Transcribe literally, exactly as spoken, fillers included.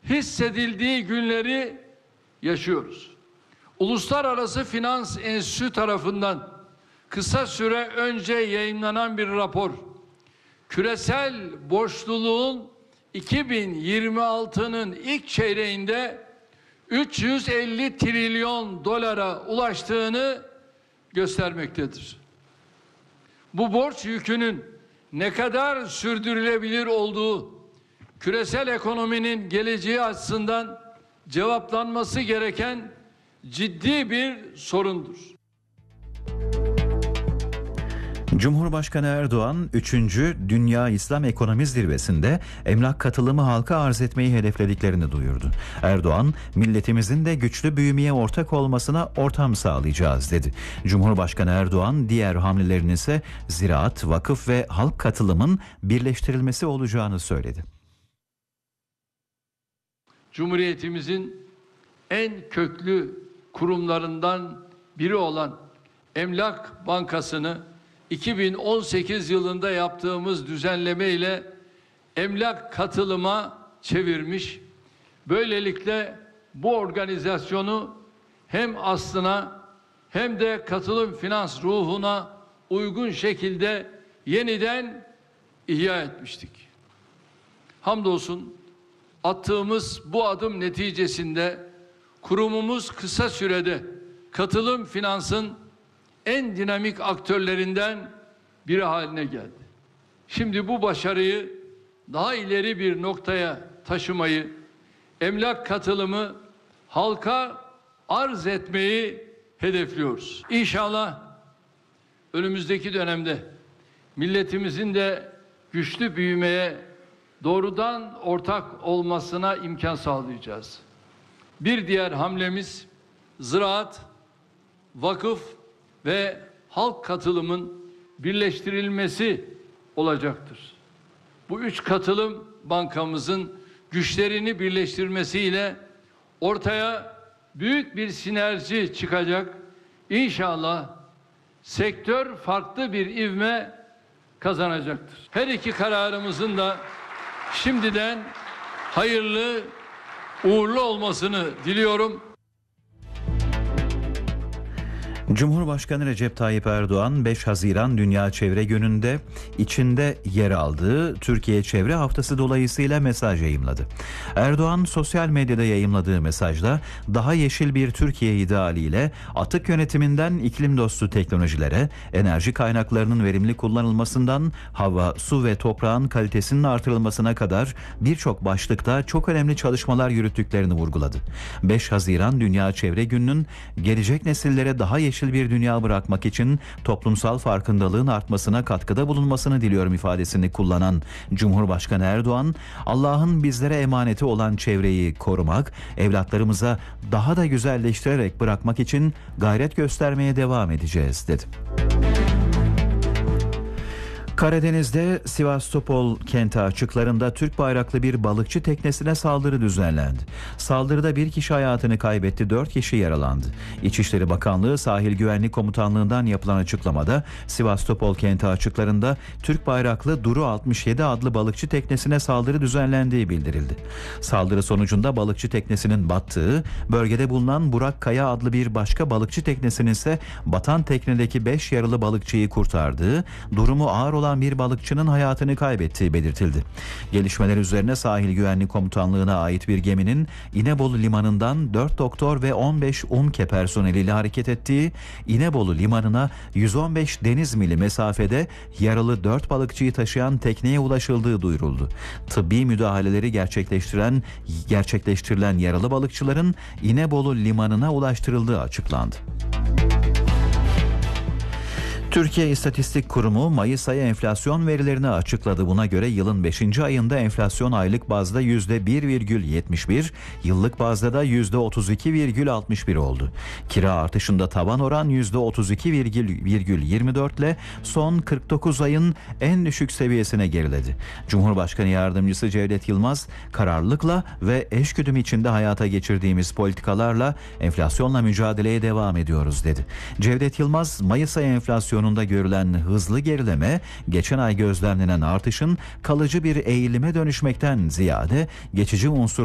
hissedildiği günleri yaşıyoruz. Uluslararası Finans Enstitüsü tarafından kısa süre önce yayımlanan bir rapor, küresel borçluluğun iki bin yirmi altının ilk çeyreğinde üç yüz elli trilyon dolara ulaştığını göstermektedir. Bu borç yükünün ne kadar sürdürülebilir olduğu, küresel ekonominin geleceği açısından cevaplanması gereken ciddi bir sorundur. Cumhurbaşkanı Erdoğan üçüncü Dünya İslam Ekonomi Zirvesi'nde emlak katılımı halka arz etmeyi hedeflediklerini duyurdu. Erdoğan, milletimizin de güçlü büyümeye ortak olmasına ortam sağlayacağız dedi. Cumhurbaşkanı Erdoğan diğer hamlelerin ise ziraat, vakıf ve halk katılımın birleştirilmesi olacağını söyledi. Cumhuriyetimizin en köklü kurumlarından biri olan Emlak Bankası'nı iki bin on sekiz yılında yaptığımız düzenleme ile emlak katılıma çevirmiş. Böylelikle bu organizasyonu hem aslına hem de katılım finans ruhuna uygun şekilde yeniden ihya etmiştik. Hamdolsun attığımız bu adım neticesinde kurumumuz kısa sürede katılım finansın en dinamik aktörlerinden biri haline geldi. Şimdi bu başarıyı daha ileri bir noktaya taşımayı, emlak katılımı halka arz etmeyi hedefliyoruz. İnşallah önümüzdeki dönemde milletimizin de güçlü büyümeye doğrudan ortak olmasına imkan sağlayacağız. Bir diğer hamlemiz ziraat, vakıf ve halk katılımın birleştirilmesi olacaktır. Bu üç katılım bankamızın güçlerini birleştirmesiyle ortaya büyük bir sinerji çıkacak. İnşallah sektör farklı bir ivme kazanacaktır. Her iki kararımızın da şimdiden hayırlı, uğurlu olmasını diliyorum. Cumhurbaşkanı Recep Tayyip Erdoğan beş Haziran Dünya Çevre Günü'nde içinde yer aldığı Türkiye Çevre Haftası dolayısıyla mesaj yayımladı. Erdoğan sosyal medyada yayımladığı mesajda daha yeşil bir Türkiye idealiyle atık yönetiminden iklim dostu teknolojilere, enerji kaynaklarının verimli kullanılmasından hava, su ve toprağın kalitesinin artırılmasına kadar birçok başlıkta çok önemli çalışmalar yürüttüklerini vurguladı. beş Haziran Dünya Çevre Günü'nün gelecek nesillere daha yeşil bir dünya bırakmak için toplumsal farkındalığın artmasına katkıda bulunmasını diliyorum ifadesini kullanan Cumhurbaşkanı Erdoğan, Allah'ın bizlere emaneti olan çevreyi korumak, evlatlarımıza daha da güzelleştirerek bırakmak için gayret göstermeye devam edeceğiz dedi. Karadeniz'de Sivastopol kenti açıklarında Türk bayraklı bir balıkçı teknesine saldırı düzenlendi. Saldırıda bir kişi hayatını kaybetti, dört kişi yaralandı. İçişleri Bakanlığı Sahil Güvenlik Komutanlığı'ndan yapılan açıklamada Sivastopol kenti açıklarında Türk bayraklı Duru altmış yedi adlı balıkçı teknesine saldırı düzenlendiği bildirildi. Saldırı sonucunda balıkçı teknesinin battığı, bölgede bulunan Burak Kaya adlı bir başka balıkçı teknesinin ise batan teknedeki beş yaralı balıkçıyı kurtardığı, durumu ağır olan bir balıkçının hayatını kaybettiği belirtildi. Gelişmeler üzerine Sahil Güvenlik Komutanlığı'na ait bir geminin İnebolu Limanı'ndan dört doktor ve on beş UMKE personeliyle hareket ettiği, İnebolu Limanı'na yüz on beş deniz mili mesafede yaralı dört balıkçıyı taşıyan tekneye ulaşıldığı duyuruldu. Tıbbi müdahaleleri gerçekleştiren gerçekleştirilen yaralı balıkçıların İnebolu Limanı'na ulaştırıldığı açıklandı. Türkiye İstatistik Kurumu Mayıs ayı enflasyon verilerini açıkladı. Buna göre yılın beşinci ayında enflasyon aylık bazda yüzde bir virgül yetmiş bir, yıllık bazda da yüzde otuz iki virgül altmış bir oldu. Kira artışında taban oran yüzde otuz iki virgül yirmi dört ile son kırk dokuz ayın en düşük seviyesine geriledi. Cumhurbaşkanı Yardımcısı Cevdet Yılmaz, kararlılıkla ve eşgüdüm içinde hayata geçirdiğimiz politikalarla enflasyonla mücadeleye devam ediyoruz dedi. Cevdet Yılmaz, Mayıs ayı enflasyonu görülen hızlı gerileme, geçen ay gözlemlenen artışın kalıcı bir eğilime dönüşmekten ziyade geçici unsur